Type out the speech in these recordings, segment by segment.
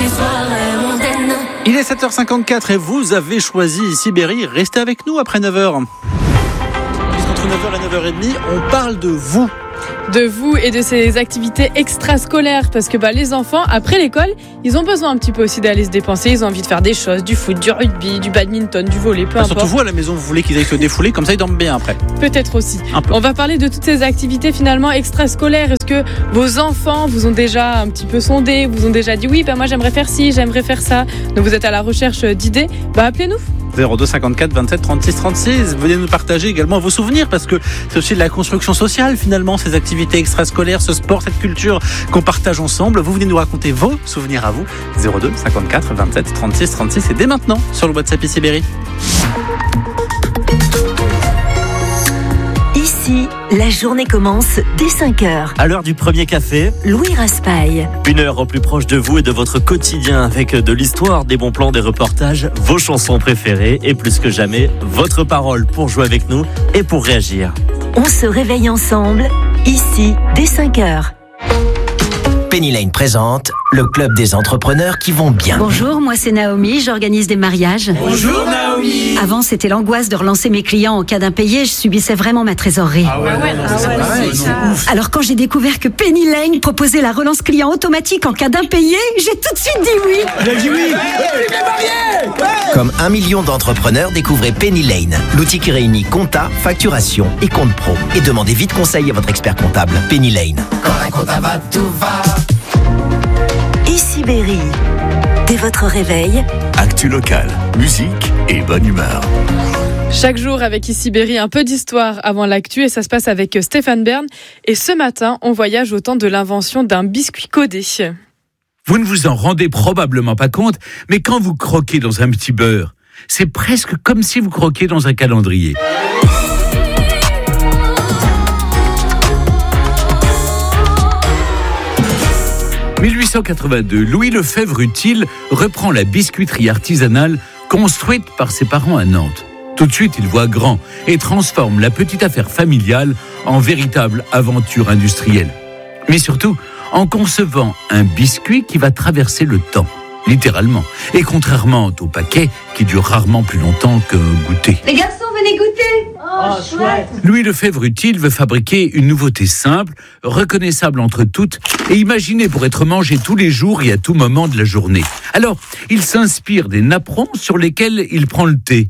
Il est 7h54 et vous avez choisi ici Berry. Restez avec nous après 9h. Puisqu'entre 9h et 9h30, on parle de vous. De vous et de ces activités extrascolaires, parce que les enfants, après l'école, ils ont besoin un petit peu aussi d'aller se dépenser, ils ont envie de faire des choses, du foot, du rugby, du badminton, du volley, peu importe. Surtout vous à la maison, vous voulez qu'ils aillent se défouler, comme ça ils dorment bien après. Peut-être aussi. On va parler de toutes ces activités finalement extrascolaires. Est-ce que vos enfants vous ont déjà un petit peu sondé, vous ont déjà dit oui, moi j'aimerais faire ci, j'aimerais faire ça. Donc vous êtes à la recherche d'idées, appelez-nous. 02 54 27 36 36. Venez nous partager également vos souvenirs, parce que c'est aussi de la construction sociale finalement, ces activités extrascolaires, ce sport, cette culture qu'on partage ensemble. Vous venez nous raconter vos souvenirs à vous. 02 54 27 36 36 et dès maintenant sur le WhatsApp ici Berry. Ici, la journée commence dès 5h. À l'heure du premier café, Louis Raspail. 1 heure au plus proche de vous et de votre quotidien, avec de l'histoire, des bons plans, des reportages, vos chansons préférées et plus que jamais, votre parole pour jouer avec nous et pour réagir. On se réveille ensemble, ici, dès 5h. Penny Lane présente le club des entrepreneurs qui vont bien. Bonjour, moi c'est Naomi, j'organise des mariages. Bonjour Naomi. Avant, c'était l'angoisse de relancer mes clients en cas d'impayé, je subissais vraiment ma trésorerie. Alors quand j'ai découvert que Penny Lane proposait la relance client automatique en cas d'impayé, j'ai tout de suite dit oui. Il a dit oui. Comme 1 million d'entrepreneurs, découvrez Penny Lane, l'outil qui réunit compta, facturation et compte pro. Et demandez vite conseil à votre expert comptable. Penny Lane. Quand la compta va, tout va. Ici Berry. Dès votre réveil, Actu locale, musique et bonne humeur. Chaque jour avec ici Berry, un peu d'histoire avant l'actu, et ça se passe avec Stéphane Bern. Et ce matin, on voyage au temps de l'invention d'un biscuit codé. Vous ne vous en rendez probablement pas compte, mais quand vous croquez dans un petit beurre, c'est presque comme si vous croquiez dans un calendrier. « 1882, Louis Lefebvre-Utile reprend la biscuiterie artisanale construite par ses parents à Nantes. Tout de suite, il voit grand et transforme la petite affaire familiale en véritable aventure industrielle. Mais surtout, en concevant un biscuit qui va traverser le temps, littéralement. Et contrairement au paquet, qui dure rarement plus longtemps qu'un goûter. Les garçons, venez goûter. Oh, chouette. Louis Lefebvre-Utile veut fabriquer une nouveauté simple, reconnaissable entre toutes et imaginée pour être mangée tous les jours et à tout moment de la journée. Alors, il s'inspire des napperons sur lesquels il prend le thé.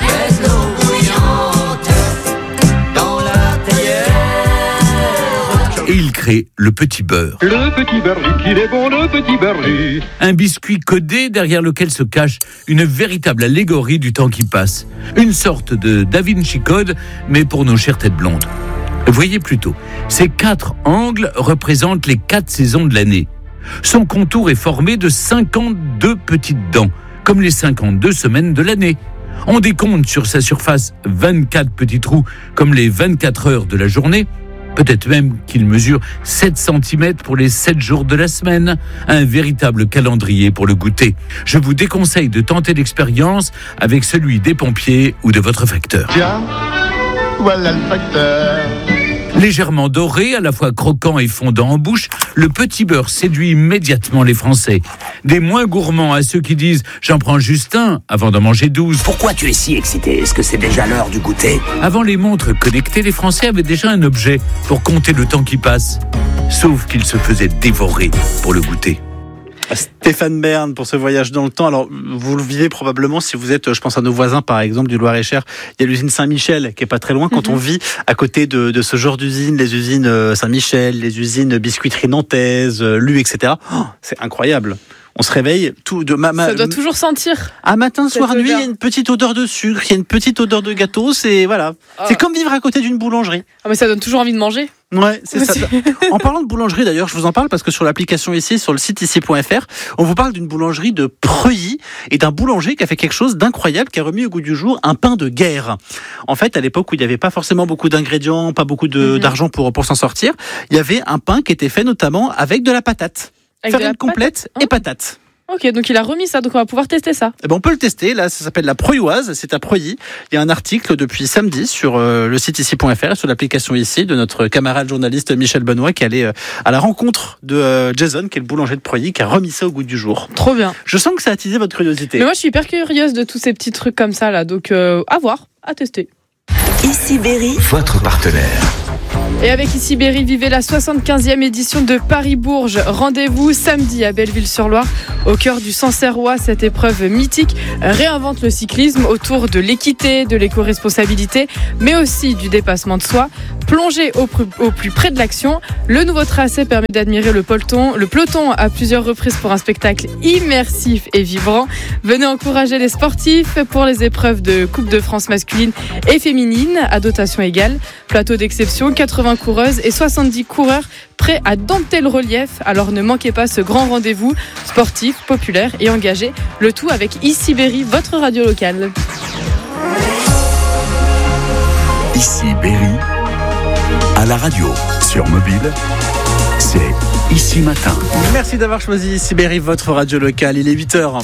Et il crée le petit beurre. Le petit beurre, qu'il est bon, le petit beurre. Un biscuit codé derrière lequel se cache une véritable allégorie du temps qui passe. Une sorte de Da Vinci Code, mais pour nos chères têtes blondes. Voyez plutôt, ces 4 angles représentent les 4 saisons de l'année. Son contour est formé de 52 petites dents, comme les 52 semaines de l'année. On décompte sur sa surface 24 petits trous, comme les 24 heures de la journée. Peut-être même qu'il mesure 7 cm pour les 7 jours de la semaine. Un véritable calendrier pour le goûter. Je vous déconseille de tenter l'expérience avec celui des pompiers ou de votre facteur. Tiens, voilà le facteur. Légèrement doré, à la fois croquant et fondant en bouche, le petit beurre séduit immédiatement les Français. Des moins gourmands à ceux qui disent « j'en prends juste un avant d'en manger 12 ». Pourquoi tu es si excité? Est-ce que c'est déjà l'heure du goûter? Avant les montres connectées, les Français avaient déjà un objet pour compter le temps qui passe. Sauf qu'ils se faisaient dévorer pour le goûter. Stéphane Bern pour ce voyage dans le temps. Alors, vous le vivez probablement si vous êtes, je pense à nos voisins par exemple du Loir-et-Cher. Il y a l'usine Saint-Michel qui est pas très loin. Quand on vit à côté de ce genre d'usine, les usines Saint-Michel, les usines biscuiterie nantaise, Lu, etc. Oh, c'est incroyable. On se réveille, tout de ça doit toujours sentir. À matin, soir, nuit, il y a une petite odeur de sucre, il y a une petite odeur de gâteau, c'est voilà. C'est comme vivre à côté d'une boulangerie. Ah mais ça donne toujours envie de manger. Ouais, c'est ça. En parlant de boulangerie d'ailleurs, je vous en parle parce que sur l'application ici, sur le site ici.fr, on vous parle d'une boulangerie de Preuilly et d'un boulanger qui a fait quelque chose d'incroyable, qui a remis au goût du jour un pain de guerre. En fait, à l'époque où il n'y avait pas forcément beaucoup d'ingrédients, pas beaucoup d'argent pour s'en sortir, il y avait un pain qui était fait notamment avec de la patate. Farine complète et patate. Ok, donc il a remis ça, donc on va pouvoir tester ça. Eh ben on peut le tester, là ça s'appelle la Proyoise, c'est à Proilly. Il y a un article depuis samedi sur le site ici.fr et sur l'application ici de notre camarade journaliste Michel Benoît qui est allé à la rencontre de Jason, qui est le boulanger de Proilly, qui a remis ça au goût du jour. Trop bien. Je sens que ça a attisé votre curiosité. Mais moi je suis hyper curieuse de tous ces petits trucs comme ça là, donc à voir, à tester. Ici Berry, Votre partenaire. Et avec Ici Berry, vivez la 75e édition de Paris-Bourges. Rendez-vous samedi à Belleville-sur-Loire, au cœur du Sancerrois. Cette épreuve mythique réinvente le cyclisme autour de l'équité, de l'éco-responsabilité, mais aussi du dépassement de soi. Plongez au plus près de l'action. Le nouveau tracé permet d'admirer le peloton à plusieurs reprises pour un spectacle immersif et vibrant. Venez encourager les sportifs pour les épreuves de Coupe de France masculine et féminine à dotation égale. Plateau d'exception, 80 coureuses et 70 coureurs prêts à dompter le relief. Alors ne manquez pas ce grand rendez-vous sportif, populaire et engagé. Le tout avec Ici Berry, votre radio locale. Ici Berry, à la radio, sur mobile, c'est Ici Matin. Merci d'avoir choisi Ici Berry, votre radio locale. Il est 8h.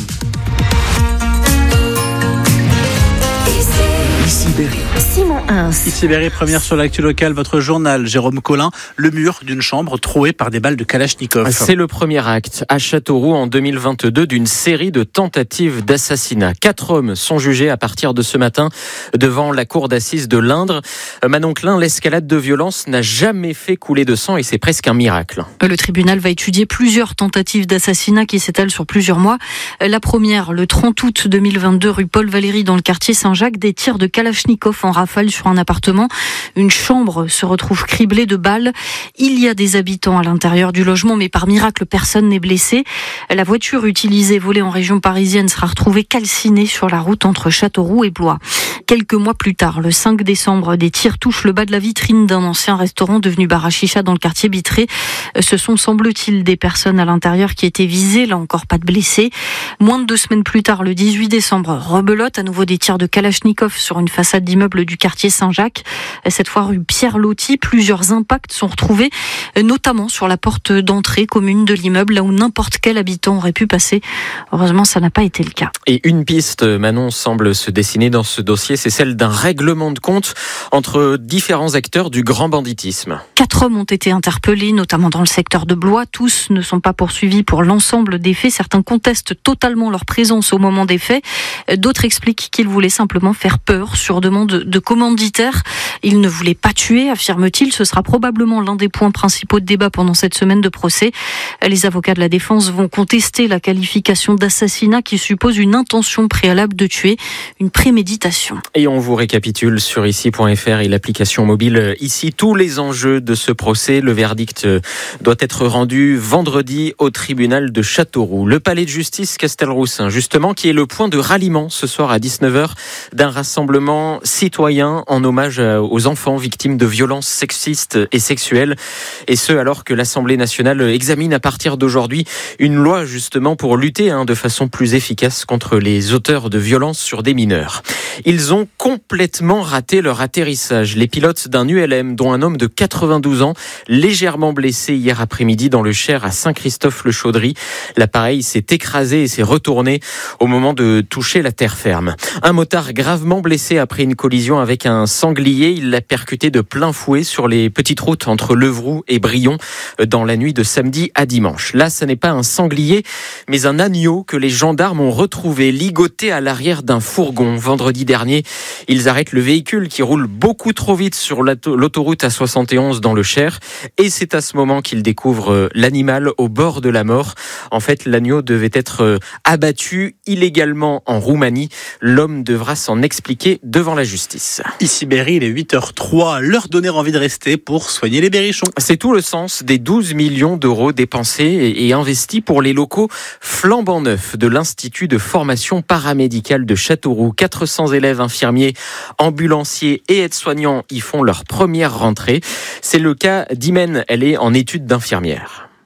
Ici Berry. Simon Hins. Ici Berry, première sur l'actu locale, votre journal. Jérôme Collin, le mur d'une chambre troué par des balles de Kalachnikov. C'est le premier acte à Châteauroux en 2022 d'une série de tentatives d'assassinat. 4 hommes sont jugés à partir de ce matin devant la cour d'assises de l'Indre. Manon Klein, l'escalade de violence n'a jamais fait couler de sang et c'est presque un miracle. Le tribunal va étudier plusieurs tentatives d'assassinat qui s'étalent sur plusieurs mois. La première, le 30 août 2022, rue Paul Valéry dans le quartier Saint-Jacques, des tirs de Kalachnikov en rafale sur un appartement. Une chambre se retrouve criblée de balles. Il y a des habitants à l'intérieur du logement, mais par miracle, personne n'est blessé. La voiture utilisée, volée en région parisienne, sera retrouvée calcinée sur la route entre Châteauroux et Blois. Quelques mois plus tard, le 5 décembre, des tirs touchent le bas de la vitrine d'un ancien restaurant devenu bar à chicha dans le quartier Bittré. Ce sont, semble-t-il, des personnes à l'intérieur qui étaient visées. Là encore, pas de blessés. Moins de 2 semaines plus tard, le 18 décembre, rebelote, à nouveau des tirs de Kalachnikov sur une façade d'immeuble du quartier Saint-Jacques. Cette fois rue Pierre Loti, plusieurs impacts sont retrouvés, notamment sur la porte d'entrée commune de l'immeuble, là où n'importe quel habitant aurait pu passer. Heureusement, ça n'a pas été le cas. Et une piste, Manon, semble se dessiner dans ce dossier, c'est celle d'un règlement de compte entre différents acteurs du grand banditisme. 4 hommes ont été interpellés, notamment dans le secteur de Blois. Tous ne sont pas poursuivis pour l'ensemble des faits. Certains contestent totalement leur présence au moment des faits. D'autres expliquent qu'ils voulaient simplement faire peur sur demande de commanditaires. Ils ne voulaient pas tuer, affirme-t-il. Ce sera probablement l'un des points principaux de débat pendant cette semaine de procès. Les avocats de la défense vont contester la qualification d'assassinat qui suppose une intention préalable de tuer, une préméditation. Et on vous récapitule sur ici.fr et l'application mobile Ici tous les enjeux de ce procès. Le verdict doit être rendu vendredi au tribunal de Châteauroux. Le palais de justice Castelroussin, justement, qui est le point de ralliement ce soir à 19h d'un rassemblement citoyen en hommage aux enfants victimes de violences sexistes et sexuelles. Et ce, alors que l'Assemblée nationale examine à partir d'aujourd'hui une loi justement pour lutter de façon plus efficace contre les auteurs de violences sur des mineurs. Ils ont complètement raté leur atterrissage. Les pilotes d'un ULM, dont un homme de 92 ans, légèrement blessé hier après-midi dans le Cher à Saint-Christophe-le-Chaudry. L'appareil s'est écrasé et s'est retourné au moment de toucher la terre ferme. Un motard gravement blessé après une collision avec un sanglier. Il l'a percuté de plein fouet sur les petites routes entre Levroux et Brion dans la nuit de samedi à dimanche. Là, ce n'est pas un sanglier, mais un agneau que les gendarmes ont retrouvé ligoté à l'arrière d'un fourgon. Vendredi dernier, ils arrêtent le véhicule qui roule beaucoup trop vite sur l'autoroute A71 dans le Cher. Et c'est à ce moment qu'ils découvrent l'animal au bord de la mort. En fait, l'agneau devait être abattu illégalement en Roumanie. L'homme devra s'en expliquer devant la justice. Ici Berry, il est 8h03, leur donner envie de rester pour soigner les berrichons. C'est tout le sens des 12 millions d'euros dépensés et investis pour les locaux flambant neufs de l'Institut de formation paramédicale de Châteauroux. 400 élèves infirmiers, ambulanciers et aides-soignants y font leur première rentrée. C'est le cas d'Imen, elle est en études d'infirmière.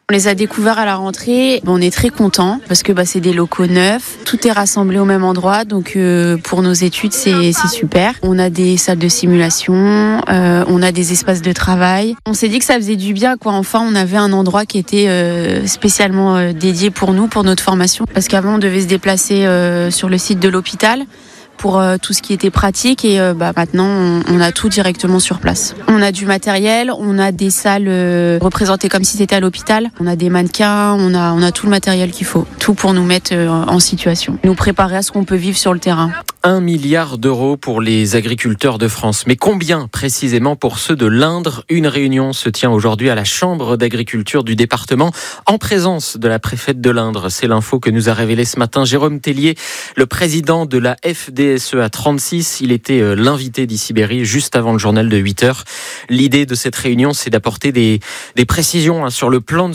On les a découverts à la rentrée. On est très contents parce que c'est des locaux neufs. Tout est rassemblé au même endroit. Donc pour nos études, c'est super. On a des salles de simulation, on a des espaces de travail. On s'est dit que ça faisait du bien, quoi. Enfin, on avait un endroit qui était spécialement dédié pour nous, pour notre formation. Parce qu'avant, on devait se déplacer sur le site de l'hôpital pour tout ce qui était pratique et maintenant on a tout directement sur place. On a du matériel, on a des salles représentées comme si c'était à l'hôpital, on a des mannequins, on a tout le matériel qu'il faut, tout pour nous mettre en situation, nous préparer à ce qu'on peut vivre sur le terrain. 1 milliard d'euros pour les agriculteurs de France. Mais combien précisément pour ceux de l'Indre ? Une réunion se tient aujourd'hui à la Chambre d'agriculture du département en présence de la préfète de l'Indre. C'est l'info que nous a révélé ce matin Jérôme Tellier, le président de la FDSE à 36. Il était l'invité d'Ici Berry juste avant le journal de 8h. L'idée de cette réunion, c'est d'apporter des précisions sur le plan de